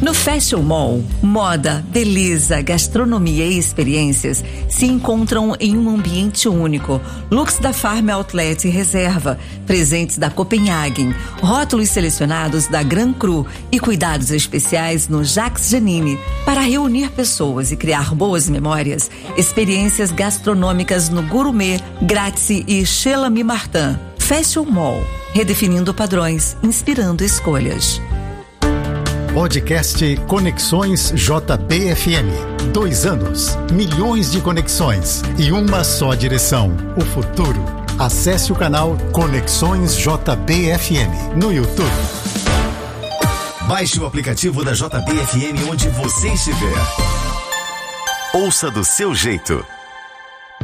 No Fashion Mall, moda, beleza, gastronomia e experiências se encontram em um ambiente único. Looks da Farm Outlet e Reserva, presentes da Copenhagen, rótulos selecionados da Gran Cru e cuidados especiais no Jacques Janine. Para reunir pessoas e criar boas memórias, experiências gastronômicas no Gourmet, Grazie e Chez L'Ami Martin. Fashion Mall, redefinindo padrões, inspirando escolhas. Podcast Conexões JBFM. 2 anos, milhões de conexões e uma só direção: o futuro. Acesse o canal Conexões JBFM no YouTube. Baixe o aplicativo da JBFM onde você estiver. Ouça do seu jeito.